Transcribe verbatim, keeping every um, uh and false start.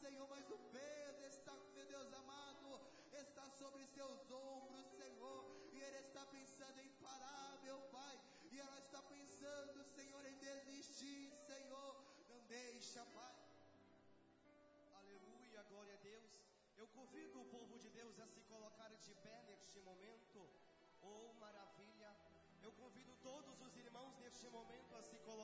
Senhor, mas o peso está, meu Deus amado, está sobre seus ombros, Senhor, e ele está pensando em parar, meu Pai, e ela está pensando, Senhor, em desistir, Senhor, não deixa, Pai. Aleluia, glória a Deus. Eu convido o povo de Deus a se colocar de pé neste momento. Oh, maravilha. Eu convido todos os irmãos neste momento a se colocar.